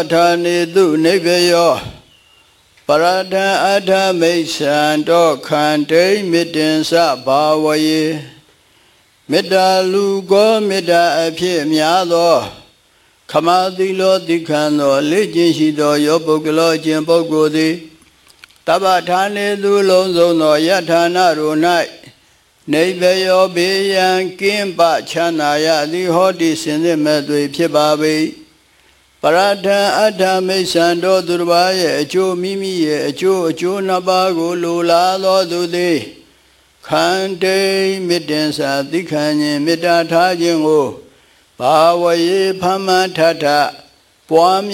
ဌာနေတုနိဗ္ဗယောပရဒံအထမိစ္ဆန္တောခန္တိမေတ္တင်္စဘာဝယေမေတ္တာလူကောမေတ္တာအဖြစ်များသောခမသီလောတိခံသောလေ့ကျင့်ရှိသောယောပုဂ္ဂလောအခြင်းပုဂ္ဂိုလ်သည်တပ္ပဌာနေသူလုံးစုံသောယထာနာတို့၌နိဗ္ဗယောဘေးရန်ကင်းပချမ်းသာရသည်ဟောတိစင်စစ်မဲ့သွေဖြစ်ပါ၏ပရဒံအထမိစ္ဆန္တောသူတစ်ပါးရဲ့အကျိုးမိမိရဲ့အကျိုးနှစ်ပါးကိုလိုလားသောသူသည်ခန္တိမေတ္တင်္စသိခံခြင်းမေတ္တာထားခြင်းကိုဘာဝယေဖမ္မထထပွား